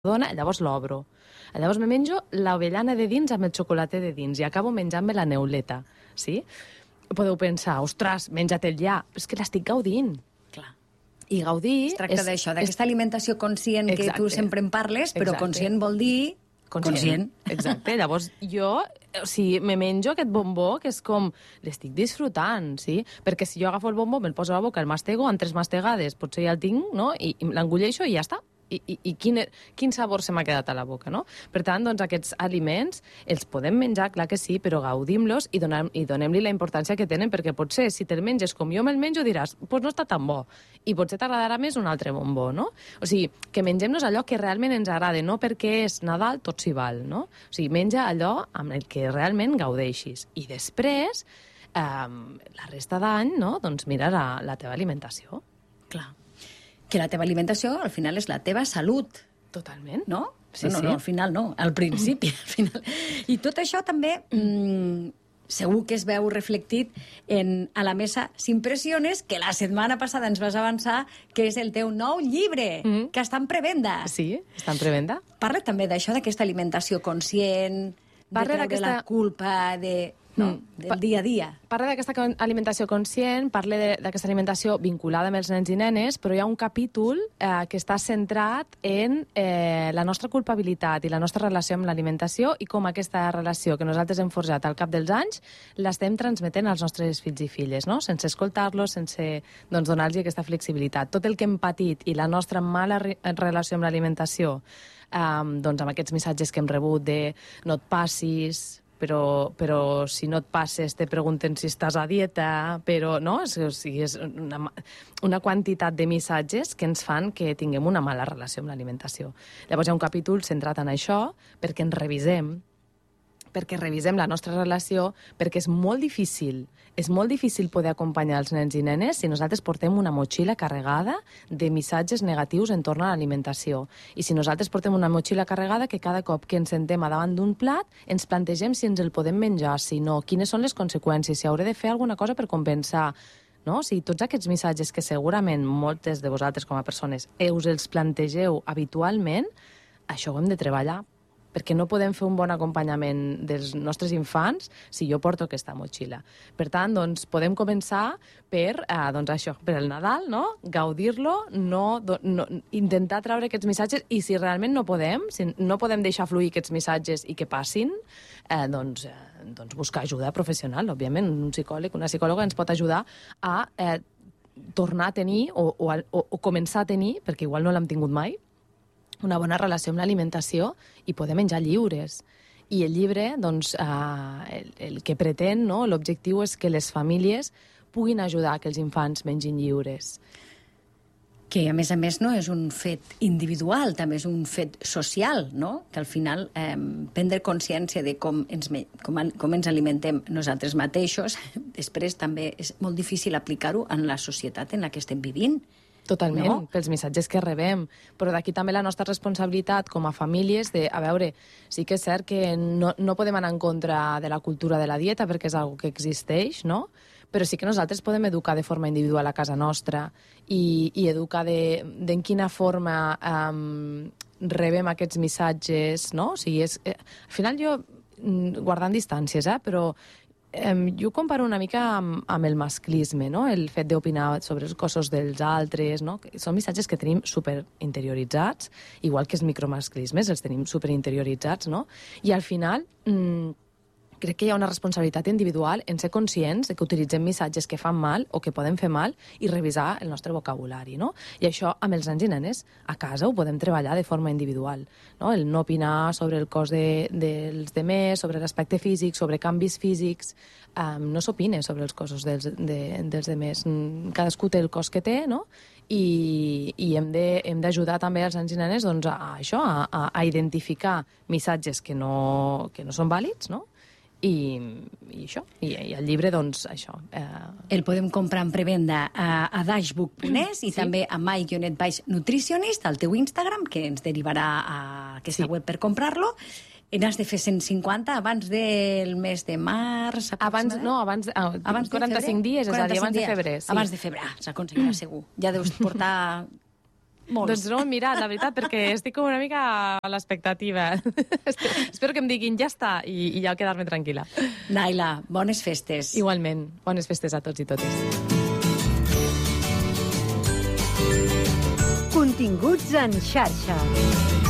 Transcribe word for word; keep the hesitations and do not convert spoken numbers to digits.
dona, llavors l'obro. Llavors me menjo l'avellana de dins amb el xocolater de dins i acabo menjant-me la neuleta, sí? Podeu pensar, ostres, menja-te'l ja. És que l'estic gaudint. Clar. I gaudir... Es tracta d'això, d'aquesta alimentació conscient que tu sempre en parles, però conscient vol dir... Conscient. Exacte. Llavors jo, o sigui, me menjo aquest bombó que és com... L'estic disfrutant, sí? Perquè si jo agafo el bombó, me'l poso a la boca, el mastego, en tres mastegades potser ja el tinc, no? I, i l'engulleixo i ja està. I, i, i quin, quin sabor se m'ha quedat a la boca, no? Per tant, doncs, aquests aliments els podem menjar, clar que sí, però gaudim-los i donem, i donem-li la importància que tenen, perquè potser, si te'l menges com jo me'l menjo, diràs, doncs pues no està tan bo, i potser t'agradarà més un altre bombó, no? O sigui, que mengem-nos allò que realment ens agrada, no perquè és Nadal, tot s'hi val, no? O sigui, menja allò amb el que realment gaudeixis. I després, eh, la resta d'any, no? Doncs mira la, la teva alimentació. Clar. Que la teva alimentació, al final, és la teva salut. Totalment. No? Sí, no, no, sí. no, al final no, al principi. Al final. I tot això també mmm, segur que es veu reflectit en A la mesa s'impressiones, que la setmana passada ens vas avançar, que és el teu nou llibre, mm. que està en prevenda. Sí, està en prevenda. Parla també d'això, d'aquesta alimentació conscient, Parla de treure la culpa de... No, del dia a dia. Parla d'aquesta alimentació conscient, parla d'aquesta alimentació vinculada amb els nens i nenes, però hi ha un capítol eh, que està centrat en eh, la nostra culpabilitat i la nostra relació amb l'alimentació i com aquesta relació que nosaltres hem forjat al cap dels anys l'estem transmetent als nostres fills i filles, no? Sense escoltar-los, sense doncs, donar-los aquesta flexibilitat. Tot el que hem patit i la nostra mala re relació amb l'alimentació, eh, doncs amb aquests missatges que hem rebut de no et passis, Però, però si no et passes te pregunten si estàs a dieta, però no? O sigui, és una, una quantitat de missatges que ens fan que tinguem una mala relació amb l'alimentació. Llavors hi ha un capítol centrat en això perquè ens revisem, perquè revisem la nostra relació, perquè és molt difícil, és molt difícil poder acompanyar els nens i nenes si nosaltres portem una motxilla carregada de missatges negatius entorn a l'alimentació. I si nosaltres portem una motxilla carregada que cada cop que ens sentem a davant d'un plat ens plantegem si ens el podem menjar, si no, quines són les conseqüències, si hauré de fer alguna cosa per compensar. No? O sigui, tots aquests missatges que segurament moltes de vosaltres com a persones us els plantegeu habitualment, això ho hem de treballar, perquè no podem fer un bon acompanyament dels nostres infants si jo porto aquesta motxilla. Per tant, doncs, podem començar per, eh, doncs això, per el Nadal, no? Gaudir-lo, no, no, intentar treure aquests missatges i si realment no podem, si no podem deixar fluir aquests missatges i que passin, eh, doncs, eh, doncs buscar ajuda professional, òbviament. Un psicòleg, una psicòloga ens pot ajudar a eh, tornar a tenir o, o, o, o començar a tenir, perquè igual no l'hem tingut mai, una bona relació amb l'alimentació i poder menjar lliures. I el llibre, doncs, eh, el, el que pretén, no? L'objectiu és que les famílies puguin ajudar que els infants mengin lliures. Que, a més a més, no és un fet individual, també és un fet social, no? Que al final eh, prendre consciència de com ens, com, com ens alimentem nosaltres mateixos, després també és molt difícil aplicar-ho en la societat en la que estem vivint. Totalment, no? Pels missatges que rebem. Però d'aquí també la nostra responsabilitat com a famílies de, a veure, sí que és cert que no, no podem anar en contra de la cultura de la dieta perquè és una que existeix, no? Però sí que nosaltres podem educar de forma individual a casa nostra i, i educar de, de en quina forma um, rebem aquests missatges, no? O sigui, és, eh, al final jo, guardant distàncies, eh, però Um, jo ho comparo una mica amb, amb el masclisme, no? El fet d'opinar sobre els cossos dels altres, no? Són missatges que tenim super interioritzats, igual que els micromasclismes, els tenim super interioritzats, no? I al final mmm, crec que hi ha una responsabilitat individual en ser conscients de que utilitzem missatges que fan mal o que poden fer mal i revisar el nostre vocabulari, no? I això amb els nens i nenes a casa ho podem treballar de forma individual, no? El no opinar sobre el cos de, dels demés, sobre l'aspecte físic, sobre canvis físics, um, no s'opina sobre els cossos dels, de, dels demés. Cadascú té el cos que té, no? I, i hem d'ajudar també els nens i nenes doncs, a, a això, a, a identificar missatges que no, que no són vàlids, no? I, i això, i, i el llibre, doncs, això. Eh... El podem comprar en prevenda a, a dashbook punt es i sí. també a my-nutritionist, al teu Instagram, que ens derivarà a aquesta sí. web per comprar-lo. N'has de fer cent cinquanta abans del mes de març? Abans, no, abans, ah, abans quaranta-cinc dies, és a dir, abans dies. de febrer. Sí. Abans de febrer, ah, s'aconseguirà segur. Ja deus portar Molts. Doncs no ho he mirat, la veritat, perquè estic com una mica a l'expectativa. Espero que em diguin ja està i, i ja quedar-me tranquil·la. Naila, bones festes. Igualment, bones festes a tots i totes. Continguts en xarxa.